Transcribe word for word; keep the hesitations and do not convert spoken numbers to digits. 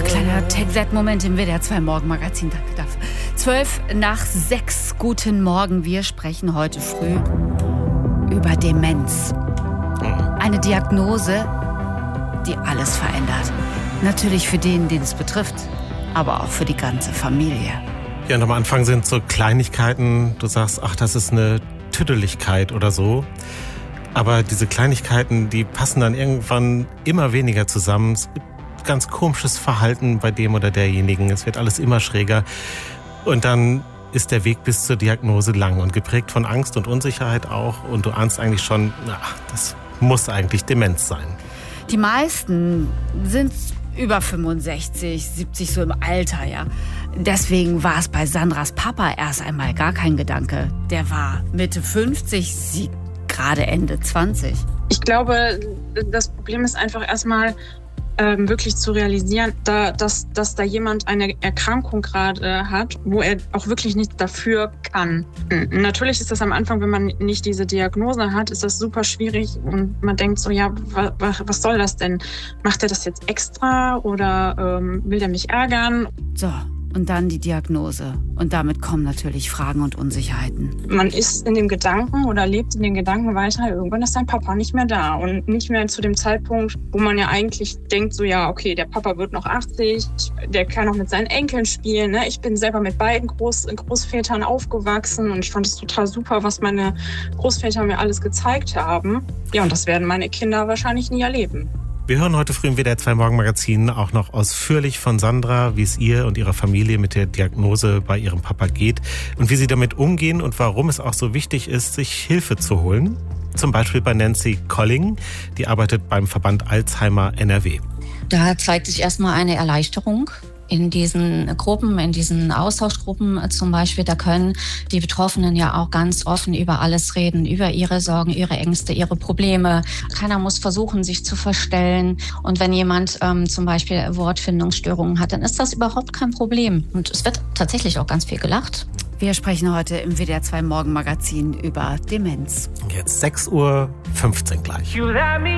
Kleiner Take-That-Moment im W D R zwei Morgenmagazin. Danke dafür. Zwölf nach sechs. Guten Morgen. Wir sprechen heute früh über Demenz. Eine Diagnose, die alles verändert. Natürlich für den, den es betrifft, aber auch für die ganze Familie. Ja, und am Anfang sind so Kleinigkeiten, du sagst, ach, das ist eine Tüdeligkeit oder so. Aber diese Kleinigkeiten, die passen dann irgendwann immer weniger zusammen. Es gibt ganz komisches Verhalten bei dem oder derjenigen. Es wird alles immer schräger. Und dann ist der Weg bis zur Diagnose lang und geprägt von Angst und Unsicherheit auch. Und du ahnst eigentlich schon, ach, das muss eigentlich Demenz sein. Die meisten sind über fünfundsechzig, siebzig, so im Alter, ja. Deswegen war es bei Sandras Papa erst einmal gar kein Gedanke. Der war Mitte fünfzig, sie gerade Ende zwanzig. Ich glaube, das Problem ist einfach erstmal ähm, wirklich zu realisieren, da, dass, dass da jemand eine Erkrankung gerade hat, wo er auch wirklich nichts dafür kann. Natürlich ist das am Anfang, wenn man nicht diese Diagnose hat, ist das super schwierig und man denkt so, ja, was, was soll das denn? Macht er das jetzt extra oder ähm, will der mich ärgern? So. Und dann die Diagnose. Und damit kommen natürlich Fragen und Unsicherheiten. Man ist in dem Gedanken oder lebt in den Gedanken weiter, irgendwann ist dein Papa nicht mehr da. Und nicht mehr zu dem Zeitpunkt, wo man ja eigentlich denkt, so ja, okay, der Papa wird noch achtzig, der kann noch mit seinen Enkeln spielen. Ne? Ich bin selber mit beiden Groß- Großvätern aufgewachsen und ich fand es total super, was meine Großväter mir alles gezeigt haben. Ja, und das werden meine Kinder wahrscheinlich nie erleben. Wir hören heute früh im W D R zwei Morgenmagazin auch noch ausführlich von Sandra, wie es ihr und ihrer Familie mit der Diagnose bei ihrem Papa geht und wie sie damit umgehen und warum es auch so wichtig ist, sich Hilfe zu holen. Zum Beispiel bei Nancy Colling, die arbeitet beim Verband Alzheimer N R W. Da zeigt sich erstmal eine Erleichterung. In diesen Gruppen, in diesen Austauschgruppen zum Beispiel, da können die Betroffenen ja auch ganz offen über alles reden, über ihre Sorgen, ihre Ängste, ihre Probleme. Keiner muss versuchen, sich zu verstellen. Und wenn jemand ähm, zum Beispiel Wortfindungsstörungen hat, dann ist das überhaupt kein Problem. Und es wird tatsächlich auch ganz viel gelacht. Wir sprechen heute im W D R zwei Morgenmagazin über Demenz. Jetzt sechs Uhr fünfzehn gleich.